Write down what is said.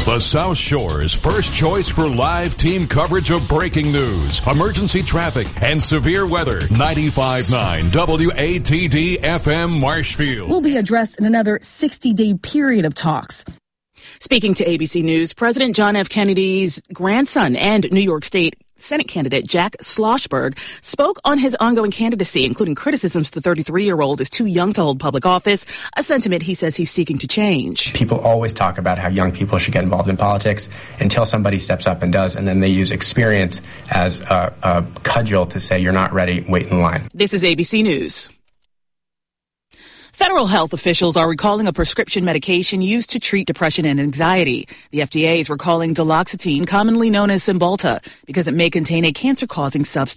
The South Shore's first choice for live team coverage of breaking news, emergency traffic, and severe weather. 95.9 WATD FM Marshfield. Will be addressed in another 60-day period of talks. Speaking to ABC News, President John F. Kennedy's grandson and New York State Senate candidate Jack Schlossberg spoke on his ongoing candidacy, including criticisms the 33-year-old is too young to hold public office, a sentiment he says he's seeking to change. People always talk about how young people should get involved in politics until somebody steps up and does, and then they use experience as a cudgel to say you're not ready, wait in line. This is ABC News. Federal health officials are recalling a prescription medication used to treat depression and anxiety. The FDA is recalling duloxetine, commonly known as Cymbalta, because it may contain a cancer-causing substance.